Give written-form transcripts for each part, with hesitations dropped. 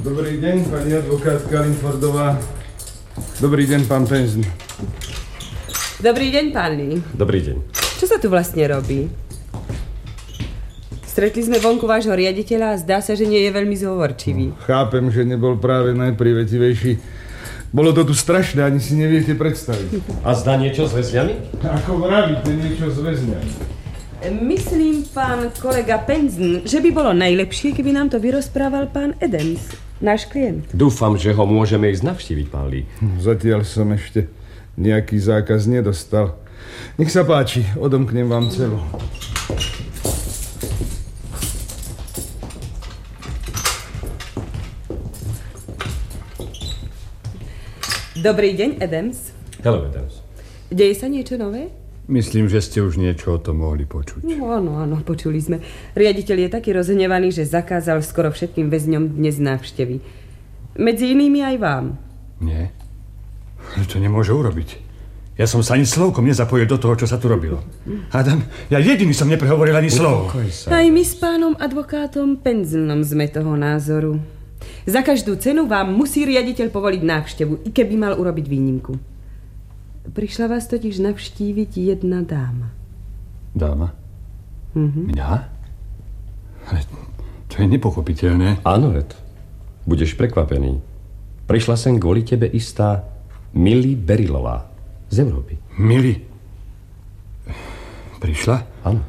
Dobrý deň, pani advokátka Linfordová. Dobrý deň, pán Penzn. Dobrý deň, pán Lee. Dobrý deň. Čo sa tu vlastne robí? Stretli sme vonku vášho riaditeľa a zdá sa, že nie je veľmi zhovorčivý. Chápem, že nebol práve najprivetivejší. Bolo to tu strašné, ani si neviete predstaviť. A zdá niečo s väzňami? Ako vravíte, niečo s väzňami. Myslím, pán kolega Penzn, že by bolo najlepšie, keby nám to vyrozprával pán Adams, náš klient. Dúfam, že ho môžeme ísť navštíviť, pán Lee. Zatiaľ som ešte nejaký zákaz nedostal. Nech sa páči, odomknem vám celu. Dobrý deň, Adams. Hello, Adams. Deje sa niečo nové? Myslím, že ste už niečo o tom mohli počuť. No, áno, počuli sme. Riaditeľ je taký rozhnevaný, že zakázal skoro všetkým väzňom dnes návštevy. Medzi inými aj vám. Nie. Ale to nemôže urobiť. Ja som sa ani slovkom nezapojil do toho, čo sa tu robilo. Adam, ja jediný som neprehovoril ani slovo. Aj my s pánom advokátom Penznom sme toho názoru. Za každú cenu vám musí riaditeľ povoliť návštevu, i keby mal urobiť výnimku. Prišla vás totiž navštíviť jedna dáma. Dáma? Mňa? Ale to je nepochopiteľné. Áno, Ed. Budeš prekvapený. Prišla sem kvôli tebe istá Millie Berilová z Európy. Millie? Prišla? Áno.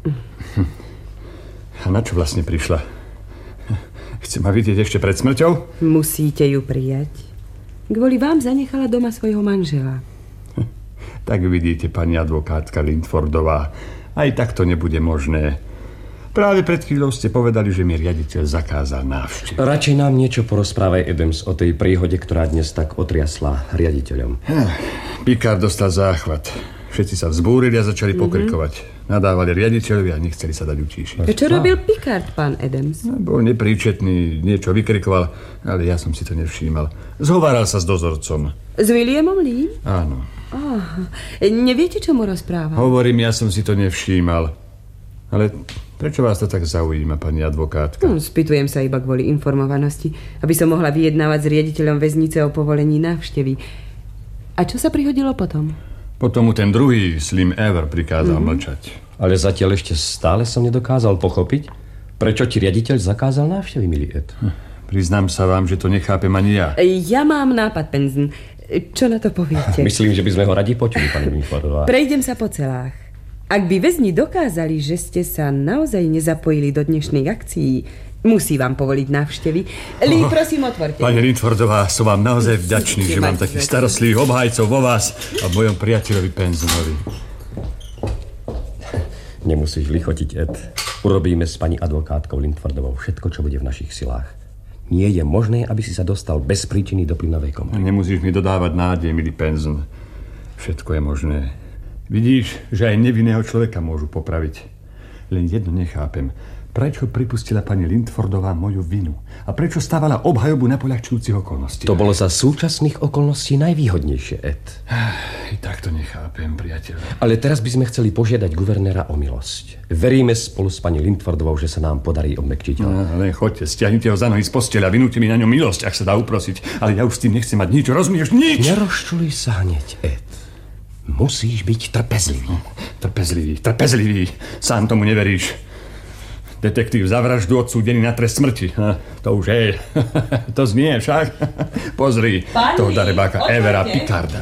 A na čo vlastne prišla? Chce ma vidieť ešte pred smrťou? Musíte ju prijať. Kvôli vám zanechala doma svojho manžela. Tak vidíte, pani advokátka Linfordová, aj tak to nebude možné. Práve pred chvíľou ste povedali, že mi riaditeľ zakázal návštevu. Radšej nám niečo porozprávaj, Adams, o tej príhode, ktorá dnes tak otriasla riaditeľom. Picard dostal záchvat. Všetci sa vzbúrili a začali pokrikovať. Nadávali riaditeľovi a nechceli sa dať utíšiť. Čo robil Picard, pán Adams? Bol nepríčetný, niečo vykrikoval, ale ja som si to nevšímal. Zhováral sa s dozorcom. S Williamom Lee? Áno. Neviete, čo mu rozprával? Hovorím, ja som si to nevšímal. Ale prečo vás to tak zaujíma, pani advokátka? Spýtujem sa iba kvôli informovanosti, aby som mohla vyjednávať s riaditeľom väznice o povolení návštevy. A čo sa prihodilo potom? Potom mu ten druhý Slim Ever prikázal mlčať. Ale zatiaľ ešte stále som nedokázal pochopiť, prečo ti riaditeľ zakázal návštevy, milý Ed. Priznám sa vám, že to nechápem ani ja. Ja mám nápad, Penzn. Čo na to poviete? Myslím, že by sme ho radi počuli, pani Linfordová. Prejdem sa po celách. Ak by väzni dokázali, že ste sa naozaj nezapojili do dnešných akcií, musí vám povoliť návštevy. Lee, prosím, otvorte. Pani Linfordová, som vám naozaj vďačný, že mám takých starostlivých obhajcov vo vás a v mojom priateľovi Penznovi. Nemusíš lichotiť, Ed. Urobíme s pani advokátkou Linfordovou všetko, čo bude v našich silách. Nie je možné, aby si sa dostal bez príčiny do plynovej komory. Nemusíš mi dodávať nádej, milý Penzn. Všetko je možné. Vidíš, že aj nevinného človeka môžu popraviť. Len jedno nechápem. Prečo pripustila pani Linfordová moju vinu? A prečo stávala obhajobu na poľahčujúcich okolností? To bolo za súčasných okolností najvýhodnejšie, Ed. I tak to nechápem, priateľ. Ale teraz by sme chceli požiadať guvernéra o milosť. Veríme spolu s pani Linfordovou, že sa nám podarí obmekčiť ho. Len choďte, stiahnite ho za nohy z posteľa a vynúte mi na ňom milosť, ak sa dá uprosiť. Ale ja už s tým nechcem mať nič, rozumieš? Nič! Nerozčuluj sa hneď, Ed. Musíš byť trpezlivý. Trpezlivý. Sám tomu neveríš. Detektív za vraždu odsúdený na trest smrti. To už je. To znie však. Pozri, toho darebáka Evera Picarda.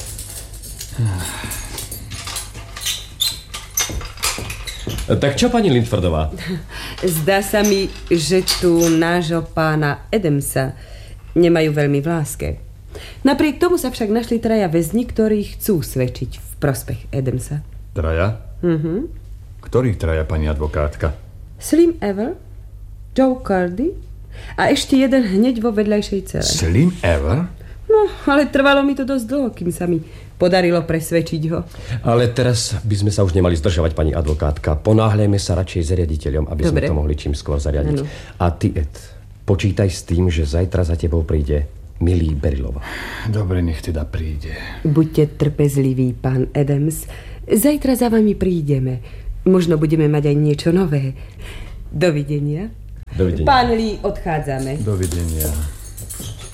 Tak čo, pani Linfordová? Zdá sa mi, že tu nášho pána Adamsa nemajú veľmi v láske. Napriek tomu sa však našli traja väzni, ktorí chcú svedčiť v prospech Adamsa. Traja? Ktorých traja, pani advokátka? Slim Ever, Joe Cardy a ešte jeden hneď vo vedľajšej cele. Slim Ever? No, ale trvalo mi to dosť dlho, kým sa mi podarilo presvedčiť ho. Ale teraz by sme sa už nemali zdržovať, pani advokátka. Ponáhľajme sa radšej s riaditeľom, aby sme to mohli čím skôr zariadiť. Ano. A ty, Ed, počítaj s tým, že zajtra za tebou príde Millie Berilová. Dobre, nech teda príde. Buďte trpezliví, pán Adams. Zajtra za vami prídeme. Možno budeme mať aj niečo nové. Dovidenia. Dovidenia. Pán Lee, odchádzame. Dovidenia.